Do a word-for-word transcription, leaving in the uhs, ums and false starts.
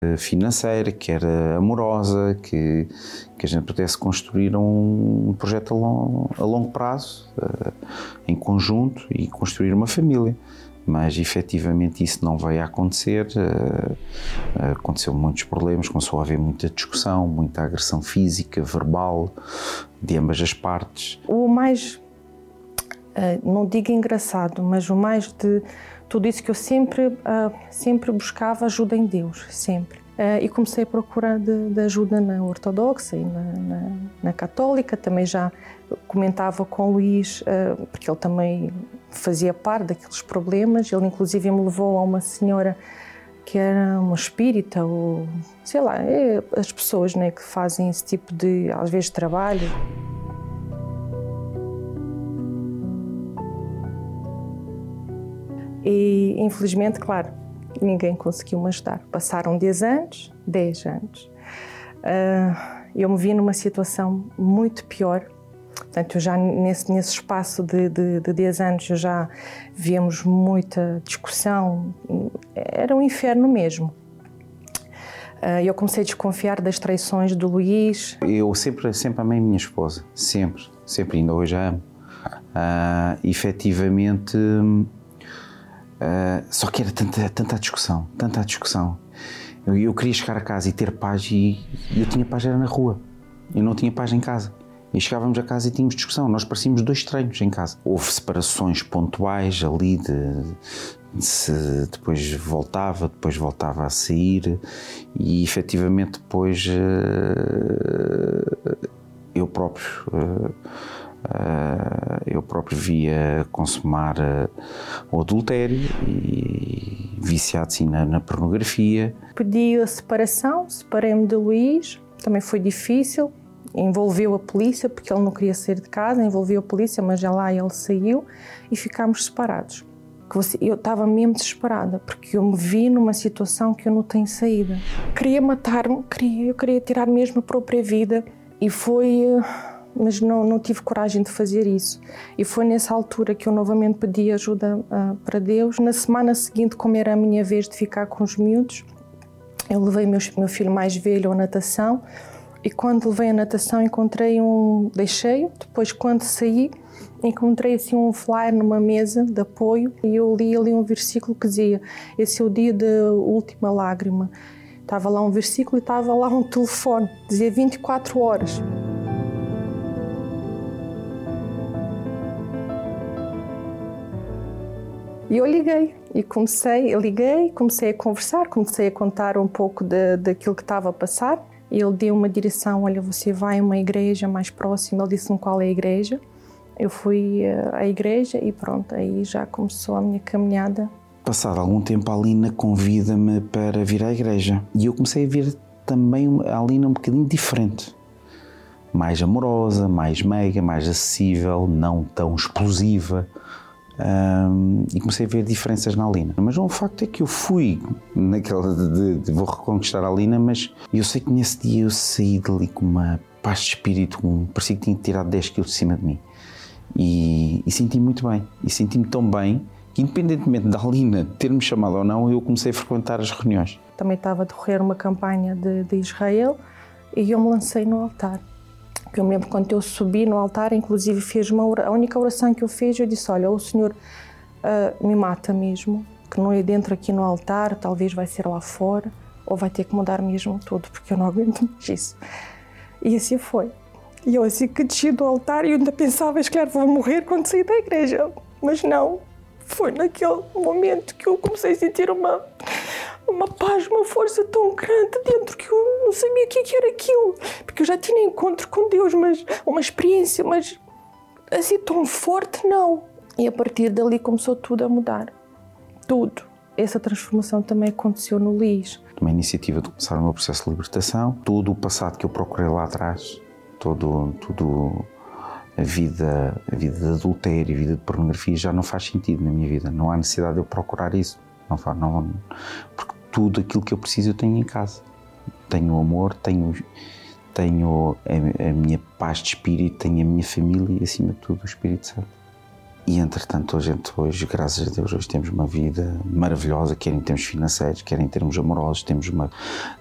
financeira, quer amorosa, que, que a gente pudesse construir um projeto a longo, a longo prazo, uh, em conjunto, e construir uma família. Mas efetivamente isso não veio a acontecer, uh, uh, aconteceu muitos problemas, começou a haver muita discussão, muita agressão física, verbal, de ambas as partes. O mais, uh, não digo engraçado, mas o mais de tudo isso que eu sempre, uh, sempre buscava ajuda em Deus, sempre. Uh, e comecei a procurar de, de ajuda na ortodoxa e na, na, na católica. Também já comentava com o Luís, uh, porque ele também fazia parte daqueles problemas. Ele inclusive me levou a uma senhora que era uma espírita, ou sei lá, é as pessoas, né, que fazem esse tipo de, às vezes, trabalho. E infelizmente, claro, ninguém conseguiu me ajudar. Passaram dez anos, dez anos. Uh, eu me vi numa situação muito pior. Portanto, eu já nesse, nesse espaço de, de, de dez anos, eu já víamos muita discussão. Era um inferno mesmo. Uh, eu comecei a desconfiar das traições do Luís. Eu sempre, sempre amei a minha esposa. Sempre. Sempre, ainda hoje a amo. Uh, efetivamente... Uh, só que era tanta, tanta discussão, tanta discussão. Eu, eu queria chegar a casa e ter paz, e, e eu tinha paz era na rua. Eu não tinha paz em casa. E chegávamos a casa e tínhamos discussão. Nós parecíamos dois estranhos em casa. Houve separações pontuais ali, de, de se depois voltava, depois voltava a sair, e efetivamente depois uh, eu próprio... Uh, Uh, eu próprio via consumar uh, o adultério e viciado sim na, na pornografia. Pedi a separação, separei-me de Luís, também foi difícil, envolveu a polícia porque ele não queria sair de casa, envolveu a polícia, mas já lá ele saiu e ficámos separados. Eu estava mesmo desesperada porque eu me vi numa situação que eu não tenho saída. Queria matar-me, queria, eu queria tirar mesmo a própria vida, e foi... mas não, não tive coragem de fazer isso. E foi nessa altura que eu novamente pedi ajuda uh, para Deus. Na semana seguinte, como era a minha vez de ficar com os miúdos, eu levei meu, meu filho mais velho à natação, e quando levei a natação encontrei um... deixei-o, depois quando saí, encontrei assim um flyer numa mesa de apoio, e eu li ali um versículo que dizia: esse é o dia da última lágrima. Estava lá um versículo e estava lá um telefone, dizia vinte e quatro horas. E eu liguei, e comecei, eu liguei, comecei a conversar, comecei a contar um pouco de, daquilo que estava a passar. E ele deu uma direção: olha, você vai a uma igreja mais próxima. Ele disse-me qual é a igreja. Eu fui à igreja e pronto, aí já começou a minha caminhada. Passado algum tempo, a Alina convida-me para vir à igreja. E eu comecei a ver também a Alina um bocadinho diferente. Mais amorosa, mais meiga, mais acessível, não tão explosiva. Um, e comecei a ver diferenças na Alina. Mas o facto é que eu fui naquela de, de, de vou reconquistar a Alina, mas eu sei que nesse dia eu saí dali com uma paz de espírito, um, parecia que tinha tirado dez quilos de cima de mim. E, e senti-me muito bem. E senti-me tão bem que, independentemente da Alina ter-me chamado ou não, eu comecei a frequentar as reuniões. Também estava a decorrer uma campanha de, de Israel, e eu me lancei no altar. Eu me lembro quando eu subi no altar, inclusive fiz uma oração, a única oração que eu fiz, eu disse: olha, o Senhor uh, me mata mesmo, que não é dentro aqui no altar, talvez vai ser lá fora, ou vai ter que mudar mesmo tudo, porque eu não aguento mais isso. E assim foi. E eu assim que desci do altar, eu ainda pensava, claro, vou morrer quando sair da igreja, mas não. Foi naquele momento que eu comecei a sentir uma... uma paz, uma força tão grande dentro que eu não sabia o que era aquilo. Porque eu já tinha encontro com Deus, mas uma experiência, mas assim tão forte, não. E a partir dali começou tudo a mudar. Tudo. Essa transformação também aconteceu no Luís. Tomei a iniciativa de começar o meu processo de libertação. Todo o passado que eu procurei lá atrás, todo, todo a vida, a vida de adultério, a vida de pornografia, já não faz sentido na minha vida. Não há necessidade de eu procurar isso. Não faz, não, porque tudo aquilo que eu preciso eu tenho em casa. Tenho amor, tenho, tenho a, a minha paz de espírito, tenho a minha família e, acima de tudo, o Espírito Santo. E entretanto, a gente hoje, graças a Deus, hoje temos uma vida maravilhosa, quer em termos financeiros, quer em termos amorosos, temos uma,